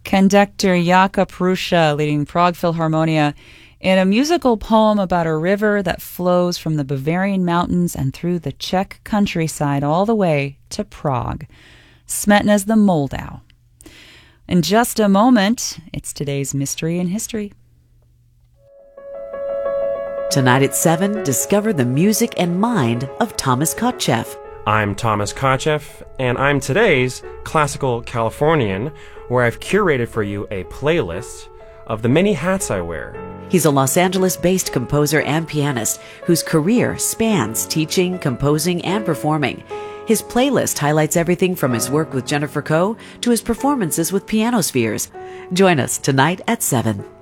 Conductor Jakub Rusza leading Prague Philharmonia in a musical poem about a river that flows from the Bavarian mountains and through the Czech countryside all the way to Prague. Smetana's The Moldau. In just a moment, it's today's Mystery in History. Tonight at 7, discover the music and mind of Thomas Kotcheff. I'm Thomas Kotcheff, and I'm today's Classical Californian, where I've curated for you a playlist of the many hats I wear. He's a Los Angeles-based composer and pianist whose career spans teaching, composing, and performing. His playlist highlights everything from his work with Jennifer Coe to his performances with Pianospheres. Join us tonight at 7.